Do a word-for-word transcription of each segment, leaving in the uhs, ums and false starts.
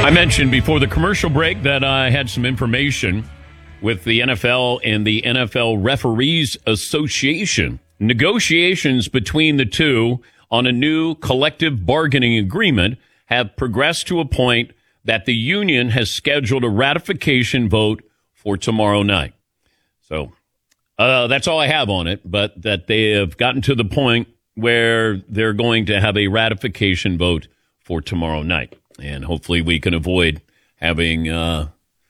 I mentioned before the commercial break that I had some information with the N F L and the N F L Referees Association. Negotiations between the two on a new collective bargaining agreement have progressed to a point that the union has scheduled a ratification vote for tomorrow night. So uh, that's all I have on it, but that they have gotten to the point where they're going to have a ratification vote for tomorrow night. And hopefully we can avoid having uh,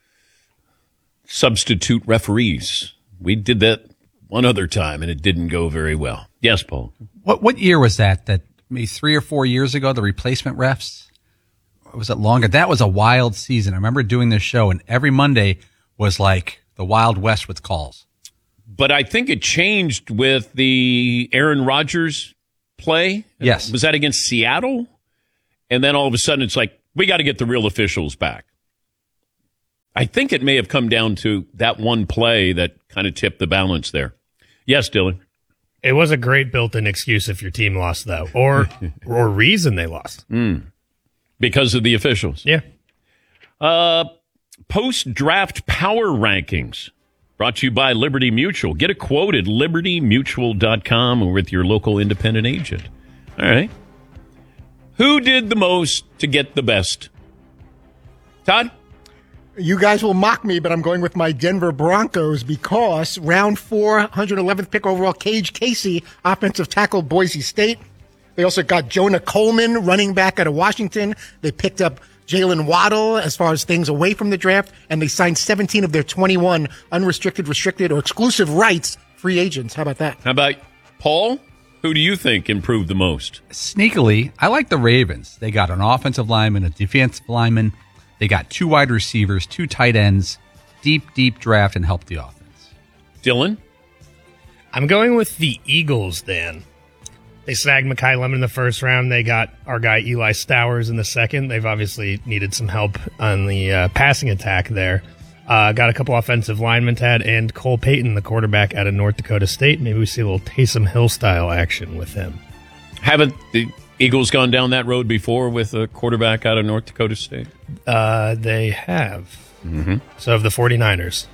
substitute referees. We did that one other time, and it didn't go very well. Yes, Paul? What what year was that? That maybe three or four years ago, the replacement refs? Or was it longer? That was a wild season. I remember doing this show, and every Monday was like the Wild West with calls. But I think it changed with the Aaron Rodgers play. Yes. Was that against Seattle? And then all of a sudden it's like, we got to get the real officials back. I think it may have come down to that one play that kind of tipped the balance there. Yes, Dylan. It was a great built-in excuse if your team lost, though, or or reason they lost. Mm. Because of the officials. Yeah. Uh, post-draft power rankings brought to you by Liberty Mutual. Get a quote at liberty mutual dot com or with your local independent agent. All right. Who did the most to get the best? Todd? You guys will mock me, but I'm going with my Denver Broncos because round four, one hundred eleventh pick overall, Cage Casey, offensive tackle, Boise State. They also got Jonah Coleman, running back out of Washington. They picked up Jalen Waddle as far as things away from the draft, and they signed seventeen of their twenty-one unrestricted, restricted, or exclusive rights free agents. How about that? How about Paul? Who do you think improved the most? Sneakily, I like the Ravens. They got an offensive lineman, a defensive lineman. They got two wide receivers, two tight ends, deep, deep draft, and helped the offense. Dylan? I'm going with the Eagles, Dan. They snagged Mekhi Lemon in the first round. They got our guy Eli Stowers in the second. They've obviously needed some help on the uh, passing attack there. Uh, got a couple offensive linemen to add, and Cole Payton, the quarterback out of North Dakota State. Maybe we see a little Taysom Hill style action with him. Haven't the Eagles gone down that road before with a quarterback out of North Dakota State? Uh, they have. Mm-hmm. So have the 49ers.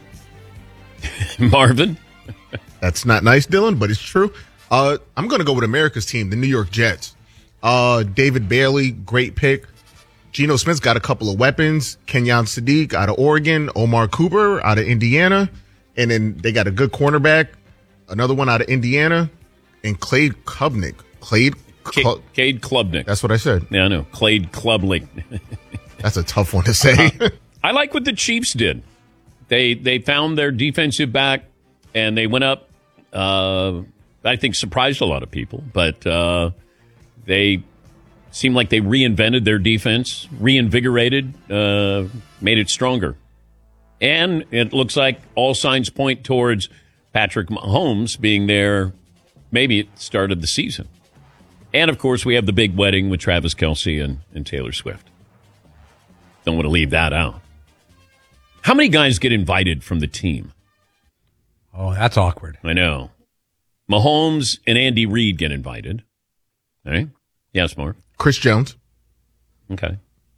Marvin? That's not nice, Dylan, but it's true. Uh, I'm going to go with America's team, the New York Jets. Uh, David Bailey, great pick. Geno Smith's got a couple of weapons. Kenyon Sadiq out of Oregon. Omar Cooper out of Indiana. And then they got a good cornerback. Another one out of Indiana. And Clade Klubnik. Clade Cl- Cade Klubnik. That's what I said. Yeah, I know. Clade Klubnik. That's a tough one to say. uh, I like what the Chiefs did. They they found their defensive back, and they went up. Uh, I think surprised a lot of people, but uh, they seemed like they reinvented their defense, reinvigorated, uh, made it stronger. And it looks like all signs point towards Patrick Mahomes being there maybe at the start of the season. And, of course, we have the big wedding with Travis Kelce and, and Taylor Swift. Don't want to leave that out. How many guys get invited from the team? Oh, that's awkward. I know. Mahomes and Andy Reid get invited. All right? Yes, Mark. Chris Jones. Okay.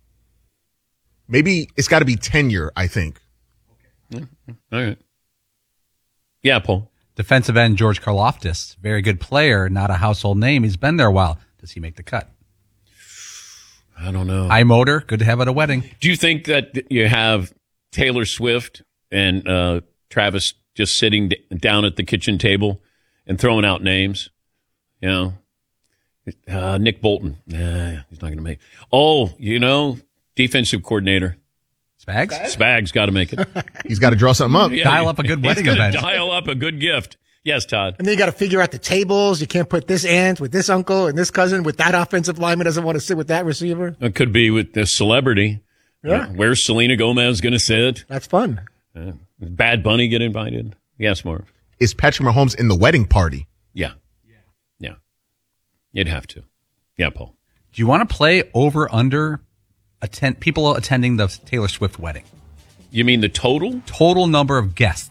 Maybe it's got to be tenure, I think. Okay. All right. Yeah, Paul. Defensive end George Karlaftis, very good player, not a household name. He's been there a while. Does he make the cut? I don't know. High motor, good to have at a wedding. Do you think that you have Taylor Swift and uh, Travis just sitting d- down at the kitchen table and throwing out names? You know, uh, Nick Bolton. Nah, he's not going to make. Oh, you know, defensive coordinator. Spags? Spags got to make it. He's got to draw something up. Yeah, dial up a good wedding he's event. Dial up a good gift. Yes, Todd. And then you got to figure out the tables. You can't put this aunt with this uncle and this cousin with that offensive lineman doesn't want to sit with that receiver. It could be with this celebrity. Yeah. Uh, where's Selena Gomez going to sit? That's fun. Uh, Bad Bunny get invited? Yes, Marv. Is Patrick Mahomes in the wedding party? Yeah. Yeah. Yeah. You'd have to. Yeah, Paul. Do you want to play over under attend people attending the Taylor Swift wedding? You mean the total? Total number of guests.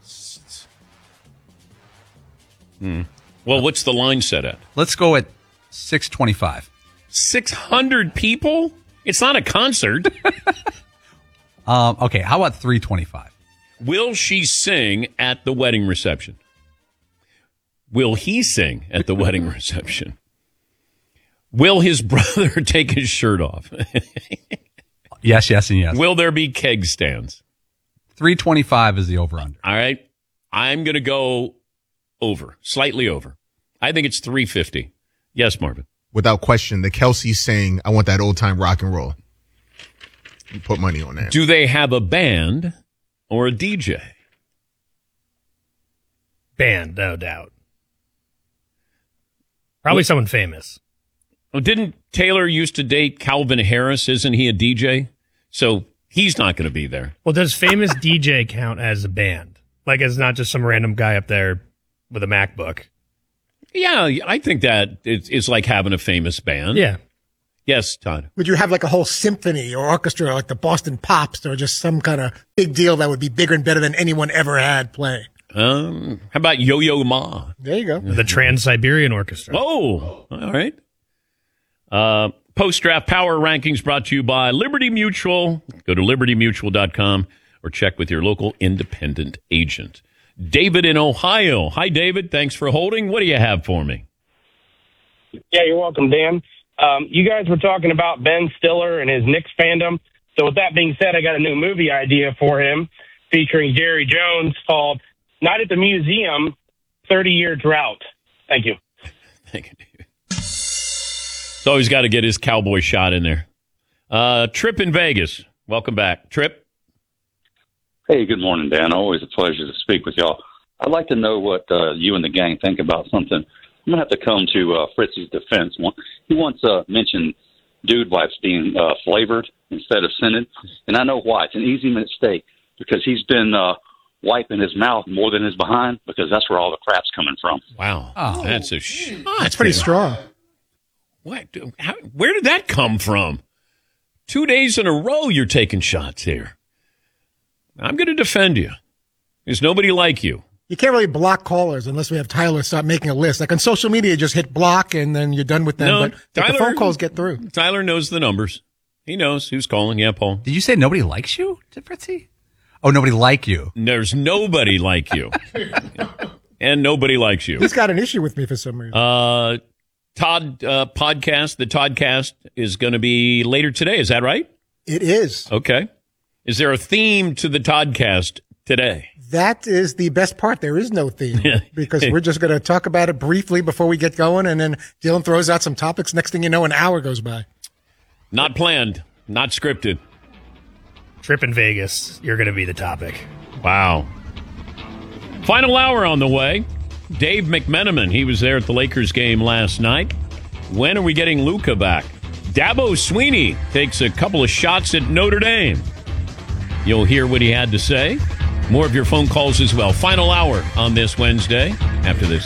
Hmm. Well, what's the line set at? Let's go at six twenty-five. six hundred people It's not a concert. Um, okay, how about three twenty-five? Will she sing at the wedding reception? Will he sing at the wedding reception? Will his brother take his shirt off? Yes, yes, and yes. Will there be keg stands? three twenty-five is the over-under. All right. I'm going to go over, slightly over. I think it's three fifty. Yes, Marvin. Without question, the Kelsey saying, I want that old time rock and roll. You put money on that. Do they have a band or a D J? Band, no doubt. Probably someone famous. Oh, didn't Taylor used to date Calvin Harris? Isn't he a D J? So he's not going to be there. Well, does famous D J count as a band? Like, it's not just some random guy up there with a MacBook. Yeah, I think that it's, it's like having a famous band. Yeah. Yes, Todd. Would you have like a whole symphony or orchestra like the Boston Pops or just some kind of big deal that would be bigger and better than anyone ever had play? Um, how about Yo-Yo Ma? There you go. The Trans-Siberian Orchestra. Oh, all right. Uh, Post-draft power rankings brought to you by Liberty Mutual. Go to liberty mutual dot com or check with your local independent agent. David in Ohio. Hi, David. Thanks for holding. What do you have for me? Yeah, you're welcome, Dan. Um, you guys were talking about Ben Stiller and his Knicks fandom. So with that being said, I got a new movie idea for him featuring Jerry Jones called Night at the Museum, thirty-year Drought. Thank you. Thank you, David. So he's got to get his cowboy shot in there. Uh, Trip in Vegas. Welcome back. Trip. Hey, good morning, Dan. Always a pleasure to speak with y'all. I'd like to know what uh, you and the gang think about something. I'm going to have to come to uh, Fritzie's defense. He once uh, mentioned dude wipes being uh, flavored instead of scented, and I know why. It's an easy mistake because he's been uh, wiping his mouth more than his behind because that's where all the crap's coming from. Wow. Oh. That's a shot. That's pretty strong. What? How, where did that come from? Two days in a row you're taking shots here. I'm going to defend you. There's nobody like you. You can't really block callers unless we have Tyler start making a list. Like on social media, just hit block and then you're done with them. No, but, but Tyler- the phone calls get through. Tyler knows the numbers. He knows who's calling. Yeah, Paul. Did you say nobody likes you, Fritzy? Oh, nobody like you. There's nobody like you. And nobody likes you. He's got an issue with me for some reason. Uh, Todd uh, podcast, the Toddcast is going to be later today. Is that right? It is. Okay. Is there a theme to the Toddcast today? That is the best part. There is no theme because we're just going to talk about it briefly before we get going. And then Dylan throws out some topics. Next thing you know, an hour goes by. Not planned, not scripted. Trip in Vegas. You're going to be the topic. Wow. Final hour on the way. Dave McMenamin, he was there at the Lakers game last night. When are we getting Luka back? Dabo Sweeney takes a couple of shots at Notre Dame. You'll hear what he had to say. More of your phone calls as well. Final hour on this Wednesday after this.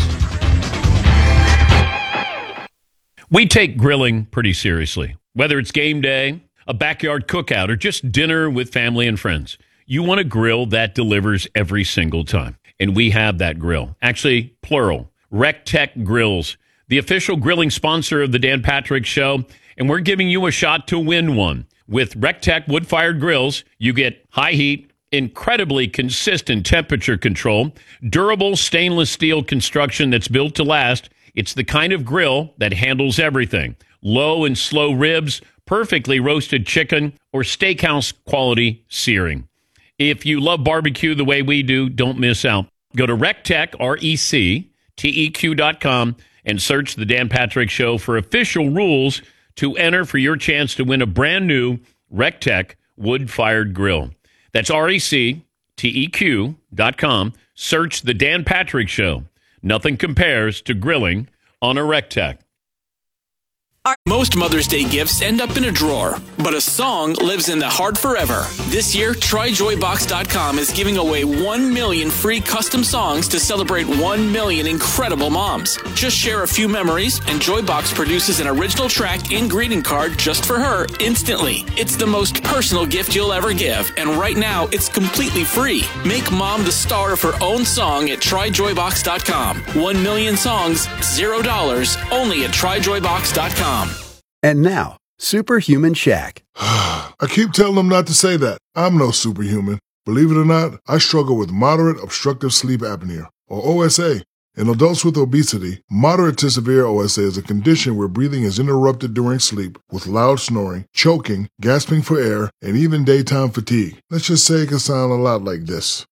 We take grilling pretty seriously. Whether it's game day, a backyard cookout, or just dinner with family and friends, you want a grill that delivers every single time. And we have that grill. Actually, plural. RecTech Grills, the official grilling sponsor of the Dan Patrick Show. And we're giving you a shot to win one. With RecTech wood-fired grills, you get high heat, incredibly consistent temperature control, durable stainless steel construction that's built to last. It's the kind of grill that handles everything. Low and slow ribs, perfectly roasted chicken, or steakhouse quality searing. If you love barbecue the way we do, don't miss out. Go to RecTech, R E C T E Q dot com, and search the Dan Patrick Show for official rules to enter for your chance to win a brand new RecTech wood-fired grill. That's R E C T E Q dot com. Search the Dan Patrick Show. Nothing compares to grilling on a RecTech. Most Mother's Day gifts end up in a drawer, but a song lives in the heart forever. This year, Try Joy Box dot com is giving away one million free custom songs to celebrate one million incredible moms. Just share a few memories, and Joybox produces an original track and greeting card just for her instantly. It's the most personal gift you'll ever give, and right now, it's completely free. Make mom the star of her own song at Try Joy Box dot com. One million songs, zero dollars, only at Try Joy Box dot com. And now, Superhuman Shack. I keep telling them not to say that. I'm no superhuman. Believe it or not, I struggle with moderate obstructive sleep apnea, or O S A. In adults with obesity, moderate to severe O S A is a condition where breathing is interrupted during sleep with loud snoring, choking, gasping for air, and even daytime fatigue. Let's just say it can sound a lot like this.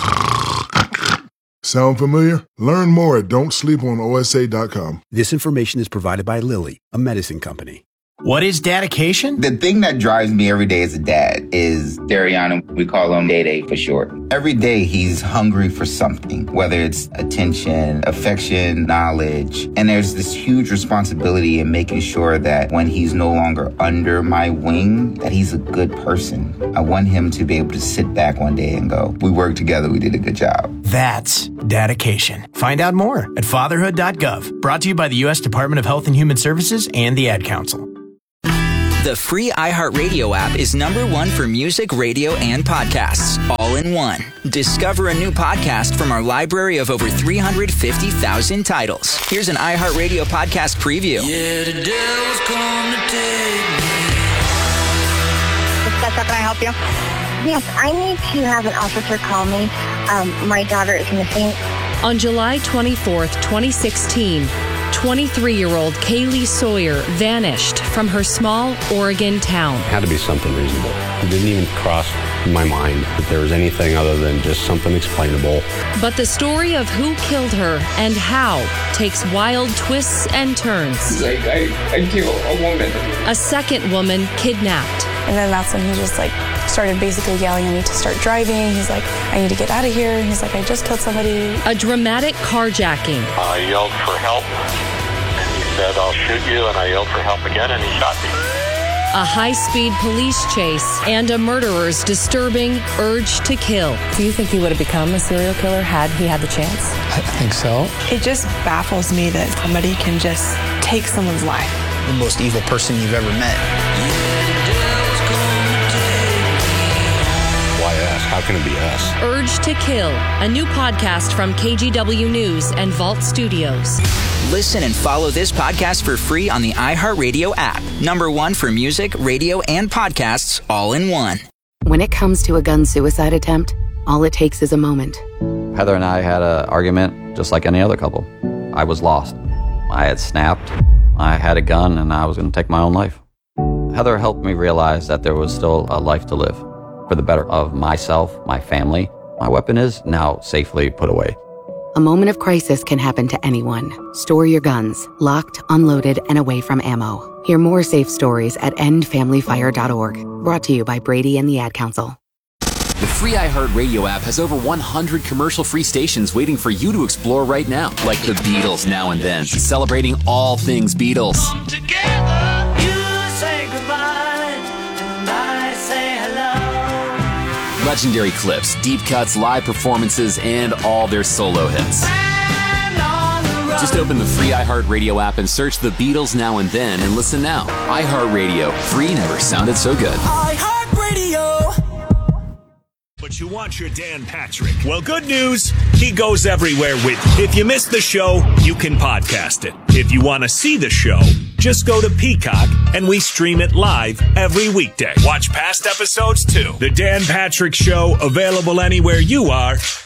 Sound familiar? Learn more at don't sleep on O S A dot com. This information is provided by Lilly, a medicine company. What is dedication? The thing that drives me every day as a dad is Dariana. We call him Day Day for short. Every day he's hungry for something, whether it's attention, affection, knowledge. And there's this huge responsibility in making sure that when he's no longer under my wing, that he's a good person. I want him to be able to sit back one day and go, we worked together, we did a good job. That's dedication. Find out more at fatherhood dot gov. Brought to you by the U S Department of Health and Human Services and the Ad Council. The free iHeartRadio app is number one for music, radio, and podcasts, all in one. Discover a new podcast from our library of over three hundred fifty thousand titles. Here's an iHeartRadio podcast preview. Yeah, the devil's come to take me. Can I help you? Yes, I need to have an officer call me. Um, my daughter is missing. On July twenty-fourth, twenty sixteen, twenty-three-year-old Kaylee Sawyer vanished from her small Oregon town. It had to be something reasonable. It didn't even cross my mind that there was anything other than just something explainable. But the story of who killed her and how takes wild twists and turns. Like, I, I killed a woman. A second woman kidnapped. And then that's when he just like started basically yelling at me to start driving. He's like, I need to get out of here. He's like, I just killed somebody. A dramatic carjacking. I yelled for help, and he said, I'll shoot you, and I yelled for help again, and he shot me. A high-speed police chase and a murderer's disturbing urge to kill. Do you think he would have become a serial killer had he had the chance? I think so. It just baffles me that somebody can just take someone's life. The most evil person you've ever met. How can it be us? Urge to Kill, a new podcast from K G W News and Vault Studios. Listen and follow this podcast for free on the iHeartRadio app. Number one for music, radio, and podcasts, all in one. When it comes to a gun suicide attempt, all it takes is a moment. Heather and I had an argument just like any other couple. I was lost. I had snapped. I had a gun, and I was going to take my own life. Heather helped me realize that there was still a life to live. For the better of myself, my family, my weapon is now safely put away. A moment of crisis can happen to anyone. Store your guns, locked, unloaded, and away from ammo. Hear more safe stories at end family fire dot org. Brought to you by Brady and the Ad Council. The free iHeartRadio app has over one hundred commercial-free stations waiting for you to explore right now. Like the Beatles Now and Then, celebrating all things Beatles. Come together, you say goodbye, and I say hello. Legendary clips, deep cuts, live performances, and all their solo hits. Just open the free iHeartRadio app and search The Beatles Now and Then and listen now. iHeartRadio. Free never sounded so good. iHeartRadio. But you want your Dan Patrick. Well, good news. He goes everywhere with you. If you missed the show, you can podcast it. If you want to see the show, just go to Peacock and we stream it live every weekday. Watch past episodes too. The Dan Patrick Show, available anywhere you are